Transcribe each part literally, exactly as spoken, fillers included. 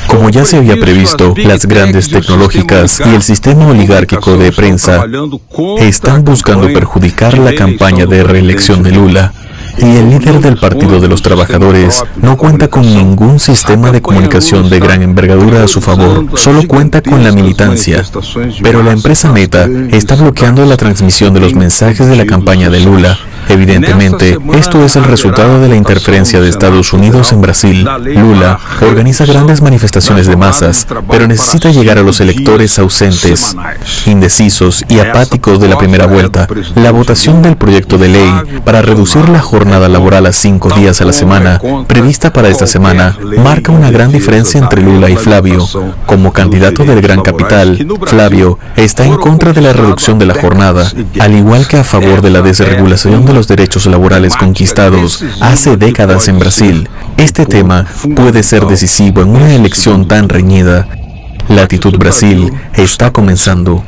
Como ya se había previsto, las grandes tecnológicas y el sistema oligárquico de prensa están buscando perjudicar la campaña de reelección de Lula. Y el líder del Partido de los Trabajadores no cuenta con ningún sistema de comunicación de gran envergadura a su favor, solo cuenta con la militancia. Pero la empresa Meta está bloqueando la transmisión de los mensajes de la campaña de Lula. Evidentemente, esto es el resultado de la interferencia de Estados Unidos en Brasil. Lula organiza grandes manifestaciones de masas, pero necesita llegar a los electores ausentes, indecisos y apáticos de la primera vuelta. La votación del proyecto de ley para reducir la jornada laboral a cinco días a la semana, prevista para esta semana, marca una gran diferencia entre Lula y Flavio. Como candidato del Gran Capital, Flavio está en contra de la reducción de la jornada, al igual que a favor de la desregulación de los derechos laborales conquistados hace décadas en Brasil. Este tema puede ser decisivo en una elección tan reñida. Latitud Brasil está comenzando.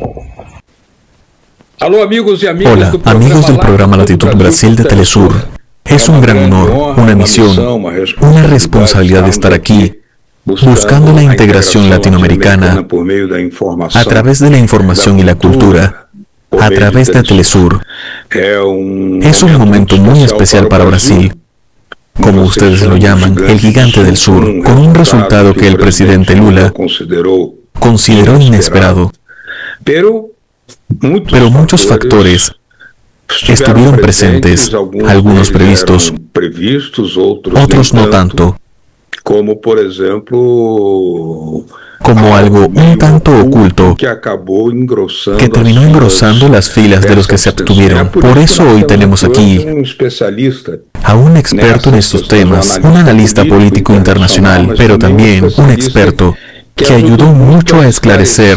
Hola, amigos del programa Latitud Brasil de Telesur. Es un gran honor, una misión, una responsabilidad de estar aquí, buscando la integración latinoamericana a través de la información y la cultura, a través de Telesur. Es un momento muy especial para Brasil, como ustedes lo llaman, el gigante del sur, con un resultado que el presidente Lula consideró inesperado. Pero muchos factores estuvieron presentes, algunos previstos, otros no tanto, como por ejemplo como algo un tanto oculto que terminó engrosando las filas de los que se abstuvieron. Por eso hoy tenemos aquí a un experto en estos temas, un analista político internacional, pero también un experto que ayudó mucho a esclarecer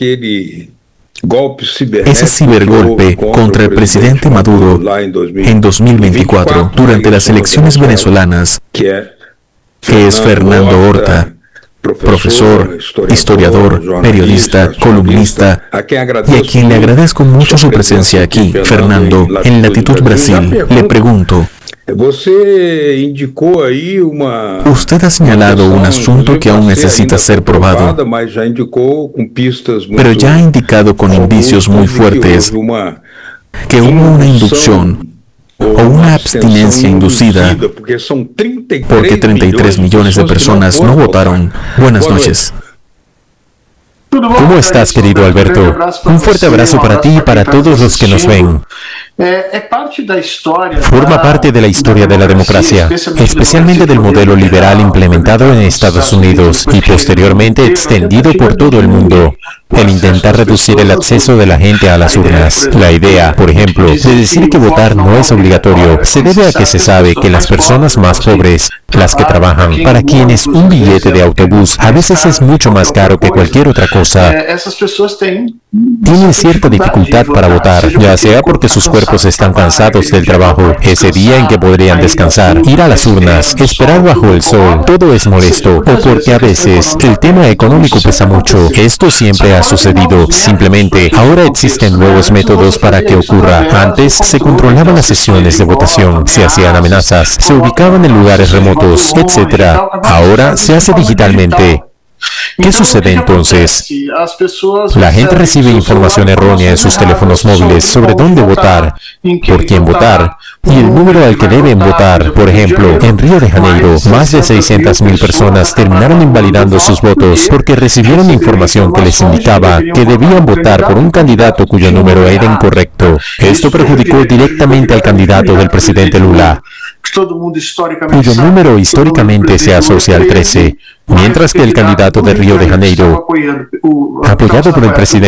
ese cibergolpe contra el presidente Maduro en dos mil veinticuatro durante las elecciones venezolanas, que es Fernando Horta, profesor, historiador, periodista, columnista, y a quien le agradezco mucho su presencia aquí. Fernando, en Latitud Brasil, le pregunto, usted ha señalado un asunto que aún necesita ser probado, pero ya ha indicado con indicios muy fuertes que hubo una inducción o una abstinencia inducida, porque treinta y tres millones de personas no votaron. Buenas noches. ¿Cómo estás, querido Alberto? Un fuerte abrazo para ti y para todos los que nos ven. Forma parte de la historia de la democracia, especialmente del modelo liberal implementado en Estados Unidos y posteriormente extendido por todo el mundo. El intentar reducir el acceso de la gente a las urnas. La idea, por ejemplo, de decir que votar no es obligatorio, se debe a que se sabe que las personas más pobres, las que trabajan, para quienes un billete de autobús a veces es mucho más caro que cualquier otra cosa, tienen cierta dificultad para votar, ya sea porque sus cuerpos están cansados del trabajo, ese día en que podrían descansar, ir a las urnas, esperar bajo el sol, todo es molesto, o porque a veces el tema económico pesa mucho. Esto siempre ha sucedido, simplemente ahora existen nuevos métodos para que ocurra. Antes se controlaban las sesiones de votación, se hacían amenazas, se ubicaban en lugares remotos, etcétera. Ahora se hace digitalmente. ¿Qué sucede entonces? La gente recibe información errónea en sus teléfonos móviles sobre dónde votar, por quién votar y el número al que deben votar. Por ejemplo, en Río de Janeiro, más de seiscientas mil personas terminaron invalidando sus votos porque recibieron información que les indicaba que debían votar por un candidato cuyo número era incorrecto. Esto perjudicó directamente al candidato del presidente Lula, cuyo número históricamente se asocia al trece, mientras que el candidato de Río de Janeiro, apoyado por el presidente